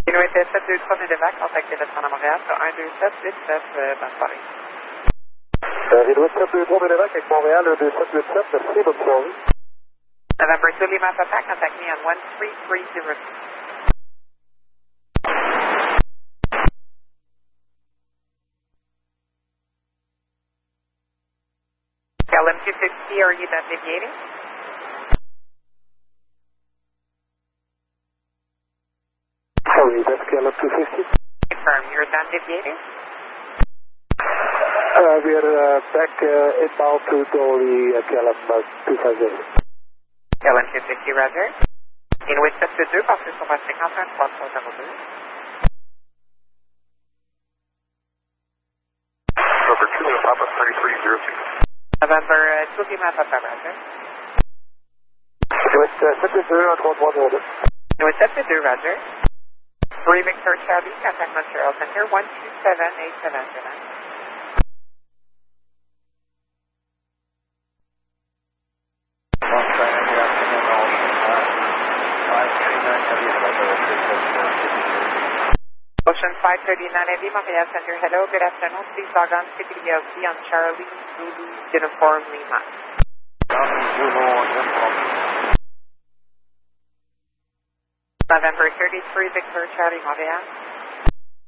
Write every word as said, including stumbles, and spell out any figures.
Inuit sept deux trois Medevac, contactez le train à Montréal sur un deux sept huit sept, euh, bonne soirée. Euh, Inuit sept deux trois Medevac avec Montréal, un deux sept huit sept, merci, bonne soirée. November two Lima Papa, contact me on one three three zero. L M two fifty, are you done deviating? Sorry, that's K L M two fifty. Confirm, you're done deviating? Uh, we are uh, back uh, inbound to Dolly uh, K L M uh, two fifty. L M two fifty, roger. Inuit sept deux, passez sur votre cinquante et un trois cent deux. November two Lima Papa, thirty-three zero two. November uh, two Lima Papa, roger. Inuit sept deux trois trois zéro deux. Inuit sept deux, roger. three Victor Charlie, contact Montreal Center, one two seven eight seven seven. Ocean five thirty-nine Heavy, Montreal Center, hello, good afternoon. Please log on to P D L C on Charlie Zulu Uniform Lima. November thirty-three Victor Charlie, Montreal.